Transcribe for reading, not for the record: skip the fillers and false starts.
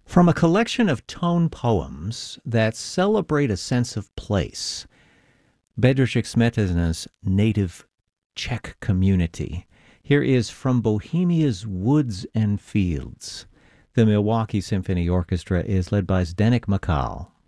From a collection of tone poems that celebrate a sense of place, Bedřich Smetana's native Czech community, here is From Bohemia's Woods and Fields. The Milwaukee Symphony Orchestra is led by Zdeněk Makal.